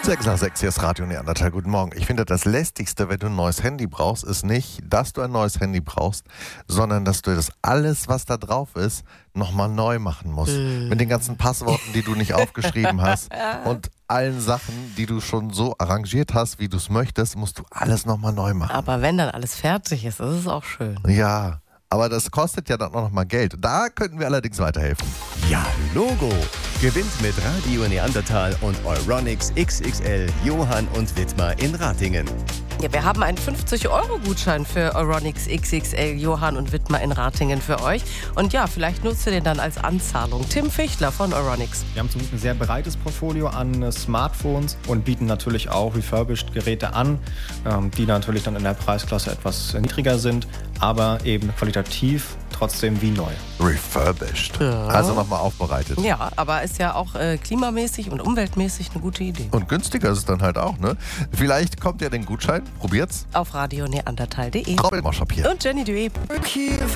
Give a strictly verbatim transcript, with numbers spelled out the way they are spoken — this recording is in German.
sechs nach sechs, hier ist Radio Neandertal. Guten Morgen. Ich finde, das Lästigste, wenn du ein neues Handy brauchst, ist nicht, dass du ein neues Handy brauchst, sondern dass du das alles, was da drauf ist, nochmal neu machen musst. Mm. Mit den ganzen Passworten, die du nicht aufgeschrieben hast und allen Sachen, die du schon so arrangiert hast, wie du es möchtest, musst du alles nochmal neu machen. Aber wenn dann alles fertig ist, ist es auch schön. Ja, aber das kostet ja dann auch nochmal Geld. Da könnten wir allerdings weiterhelfen. Ja, Logo. Gewinnt mit Radio Neandertal und Euronics X X L Johann und Wittmar in Ratingen. Ja, wir haben einen fünfzig Euro Gutschein für Euronics X X L Johann und Wittmar in Ratingen für euch. Und ja, vielleicht nutzt ihr den dann als Anzahlung. Tim Fichtler von Euronics. Wir haben zum Glück ein sehr breites Portfolio an Smartphones und bieten natürlich auch Refurbished-Geräte an, die natürlich dann in der Preisklasse etwas niedriger sind, aber eben qualitativ trotzdem wie neu. Refurbished. Ja. Also nochmal aufbereitet. Ja, aber ist ja auch äh, klimamäßig und umweltmäßig eine gute Idee. Und günstiger ist es dann halt auch, ne? Vielleicht kommt ja den Gutschein. Probiert's. Auf radio neandertal punkt de. Robin Moschop hier. Und Jenny Dueb.